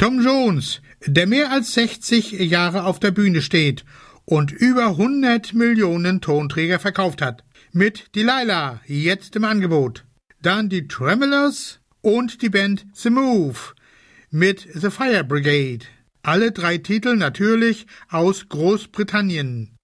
Tom Jones, der mehr als 60 Jahre auf der Bühne steht und über 100 Millionen Tonträger verkauft hat. Mit Delilah, jetzt im Angebot. Dann die Tremolors und die Band The Move mit The Fire Brigade. Alle 3 Titel natürlich aus Großbritannien.